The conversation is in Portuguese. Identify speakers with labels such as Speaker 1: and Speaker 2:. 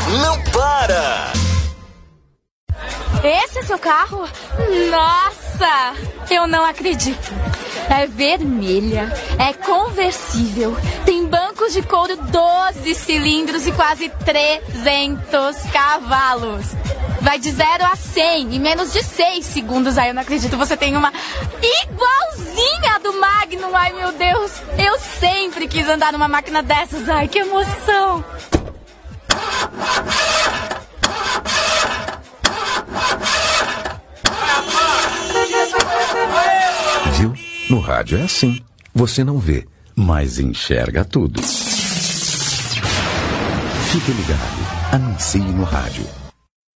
Speaker 1: não para!
Speaker 2: Esse é seu carro? Nossa! Eu não acredito. É vermelha, é conversível, tem bancos de couro 12 cilindros e quase 300 cavalos. Vai de 0 a 100 em menos de 6 segundos. Ai, eu não acredito, você tem uma igualzinha do Magnum. Ai, meu Deus, eu sempre quis andar numa máquina dessas. Ai, que emoção.
Speaker 3: Viu? No rádio é assim. Você não vê, mas enxerga tudo. Fique ligado. Anuncie no rádio.